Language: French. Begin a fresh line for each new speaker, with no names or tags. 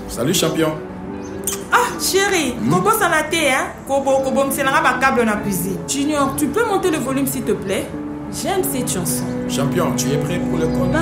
Salut champion.
Ah chérie, Kobo s'en a été, hein? Kobo, c'est un câble dans la cuisine. Junior, tu peux monter le volume s'il te plaît? J'aime cette chanson.
Champion, tu es prêt pour le code?